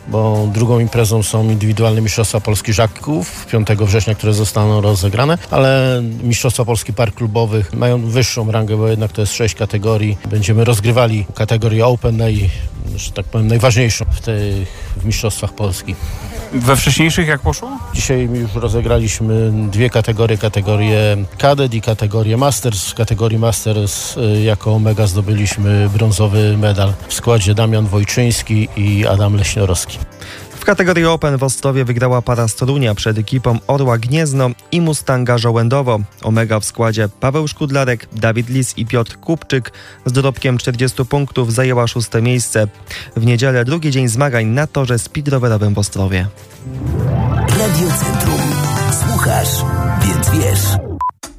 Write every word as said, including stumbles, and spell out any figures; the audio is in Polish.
bo drugą imprezą są indywidualne Mistrzostwa Polski Żaków piątego września, które zostaną rozegrane, ale Mistrzostwa Polski Par Klubowych mają wyższą rangę, bo jednak to jest sześć kategorii. Będziemy rozgrywali kategorię Open, naj, że tak powiem, najważniejszą w tych w Mistrzostwach Polski. We wcześniejszych jak poszło? Dzisiaj już rozegraliśmy dwie kategorie, kategorię Cadet i kategorię Masters. W kategorii Masters jako Omega zdobyliśmy brązowy medal w składzie Damian Wojczyński i Adam Leśniorowski. W kategorii Open w Ostrowie wygrała para z Torunia przed ekipą Orła Gniezno i Mustanga Żołędowo. Omega w składzie Paweł Szkudlarek, Dawid Lis i Piotr Kupczyk z dorobkiem czterdziestu punktów zajęła szóste miejsce. W niedzielę drugi dzień zmagań na torze speedrowerowym w Ostrowie. Radio Centrum. Słuchasz, więc wiesz.